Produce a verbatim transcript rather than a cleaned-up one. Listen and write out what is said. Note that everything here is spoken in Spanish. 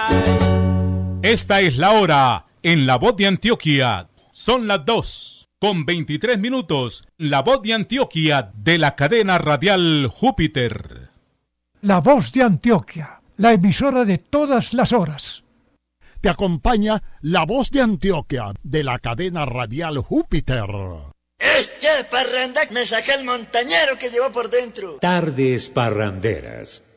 Esta es la hora en La Voz de Antioquia. Son las dos con veintitrés minutos. La Voz de Antioquia de la cadena radial Júpiter. La Voz de Antioquia, la emisora de todas las horas. Te acompaña La Voz de Antioquia de la cadena radial Júpiter. Este parranda me saca el montañero que llevo por dentro. Tardes parranderas.